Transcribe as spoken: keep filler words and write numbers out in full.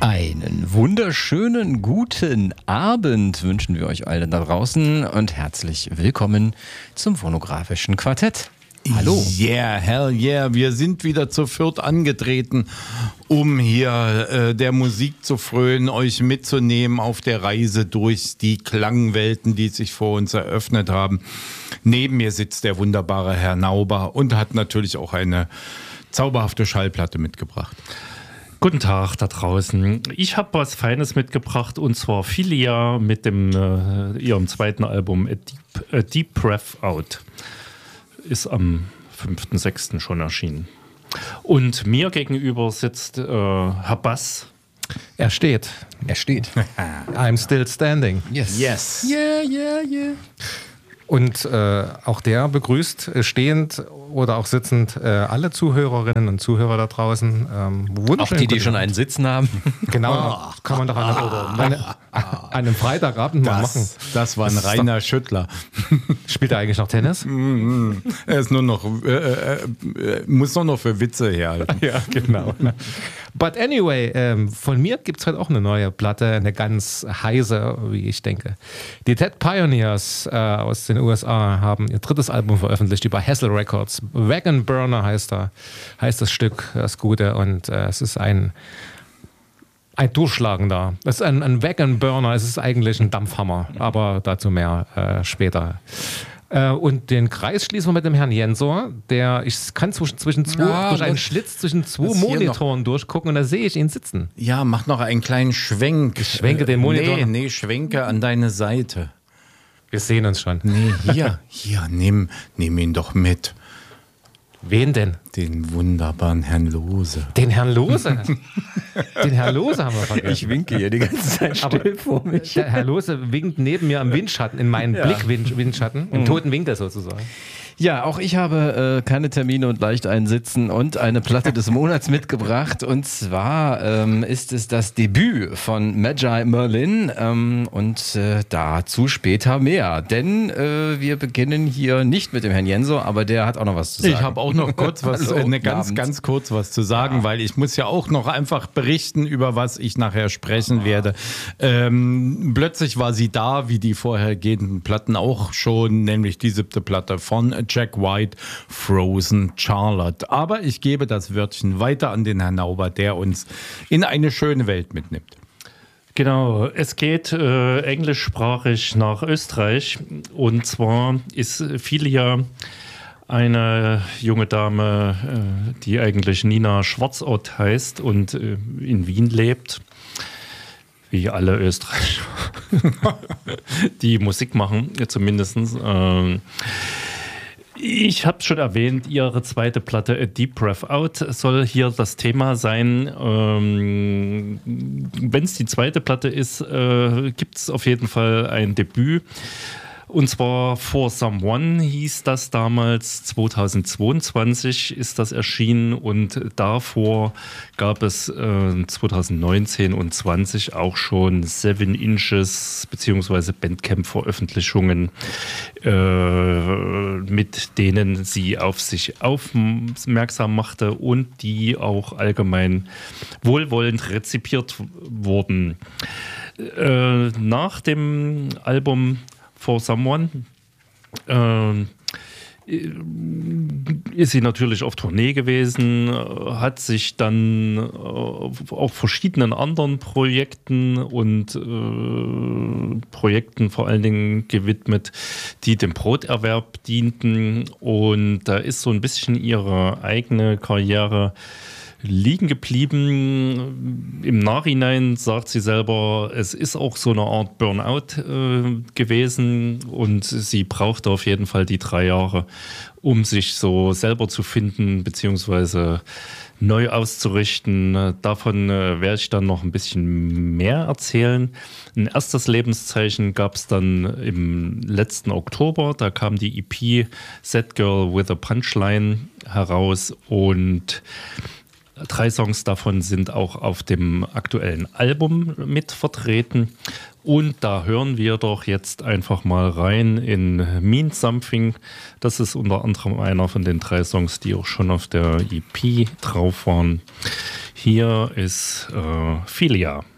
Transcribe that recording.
Einen wunderschönen guten Abend wünschen wir euch allen da draußen und herzlich willkommen zum Phonografischen Quartett. Hallo. Yeah, hell yeah. Wir sind wieder zu viert angetreten, um hier äh, der Musik zu frönen, euch mitzunehmen auf der Reise durch die Klangwelten, die sich vor uns eröffnet haben. Neben mir sitzt der wunderbare Herr Nauber und hat natürlich auch eine zauberhafte Schallplatte mitgebracht. Guten Tag da draußen. Ich habe was Feines mitgebracht und zwar Filia mit dem äh, ihrem zweiten Album A Deep, A Deep Breath Out. Ist am fünften sechsten schon erschienen. Und mir gegenüber sitzt äh, Herr Bass. Er steht. Er steht. I'm still standing. Yes. Yes. Yeah, yeah, yeah. Und äh, auch der begrüßt äh, stehend oder auch sitzend äh, alle Zuhörerinnen und Zuhörer da draußen. Ähm, Auch die, die schon einen Sitzen haben. Genau, oh, kann man doch an, einem, eine, an einem Freitagabend mal Das, machen. das war ein Das reiner Schüttler. Spielt er eigentlich noch Tennis? Er ist nur noch, äh, äh, äh, muss nur noch für Witze herhalten. Ja, genau. But anyway, ähm, von mir gibt es heute auch eine neue Platte, eine ganz heiße, wie ich denke. Die Dead Pioneers äh, aus den U S A haben ihr drittes Album veröffentlicht über Hassel Records. Wagon Burner heißt, da, heißt das Stück, das Gute. Und äh, es ist ein, ein durchschlagender. Es ist ein, ein Wagon Burner, es ist eigentlich ein Dampfhammer, aber dazu mehr äh, später. Äh, und den Kreis schließen wir mit dem Herrn Jensor, der, ich kann zwischen, zwischen zwei, Ja, durch einen das- Schlitz zwischen zwei das hier Monitoren durchgucken und da sehe ich ihn sitzen. Ja, mach noch einen kleinen Schwenk. Ich schwenke den Monitor. Nee, nee, schwenke an deine Seite. Wir sehen uns schon. Nee, hier, hier, nimm, nimm ihn doch mit. Wen denn? Den wunderbaren Herrn Lose. Den Herrn Lose. Den Herrn Lose haben wir vergessen. Ich winke hier die ganze Zeit Aber still vor mich. Der Herr Lose winkt neben mir im Windschatten, in meinen Blick-Windschatten, im toten Winkel sozusagen. Ja, auch ich habe äh, keine Termine und leicht einsitzen und eine Platte des Monats mitgebracht. Und zwar ähm, ist es das Debüt von Magi Merlin ähm, und äh, dazu später mehr. Denn äh, wir beginnen hier nicht mit dem Herrn Jensor, aber der hat auch noch was zu sagen. Ich habe auch noch kurz was, Hallo, äh, ne, guten ganz, Abend. ganz kurz was zu sagen, weil ich muss ja auch noch einfach berichten, über was ich nachher sprechen werde. Ähm, plötzlich war sie da, wie die vorhergehenden Platten auch schon, nämlich die siebte Platte von Jack White, Frozen Charlotte. Aber ich gebe das Wörtchen weiter an den Herrn Nauber, der uns in eine schöne Welt mitnimmt. Genau, es geht äh, englischsprachig nach Österreich und zwar ist Filia eine junge Dame, äh, die eigentlich Nina Schwarzott heißt und äh, in Wien lebt. Wie alle Österreicher, die Musik machen, zumindest. Ähm, ich habe schon erwähnt, ihre zweite Platte A Deep Breath Out soll hier das Thema sein. Ähm, wenn es die zweite Platte ist, äh, gibt es auf jeden Fall ein Debüt. Und zwar For Someone hieß das damals, zweitausendzweiundzwanzig ist das erschienen und davor gab es äh, zweitausendneunzehn und zwanzig auch schon Seven Inches bzw. Bandcamp-Veröffentlichungen, äh, mit denen sie auf sich aufmerksam machte und die auch allgemein wohlwollend rezipiert wurden. Äh, nach dem Album For Someone äh, ist sie natürlich auf Tournee gewesen, hat sich dann äh, auch verschiedenen anderen Projekten und äh, Projekten vor allen Dingen gewidmet, die dem Broterwerb dienten, und da ist so ein bisschen ihre eigene Karriere liegen geblieben. Im Nachhinein sagt sie selber, es ist auch so eine Art Burnout äh, gewesen und sie brauchte auf jeden Fall die drei Jahre, um sich so selber zu finden beziehungsweise neu auszurichten. Davon äh, werde ich dann noch ein bisschen mehr erzählen. Ein erstes Lebenszeichen gab es dann im letzten Oktober. Da kam die E P Sad Girl with a Punchline heraus und Drei Songs davon sind auch auf dem aktuellen Album mit vertreten. Und da hören wir doch jetzt einfach mal rein in Mean Something. Das ist unter anderem einer von den drei Songs, die auch schon auf der E P drauf waren. Hier ist äh, Philia.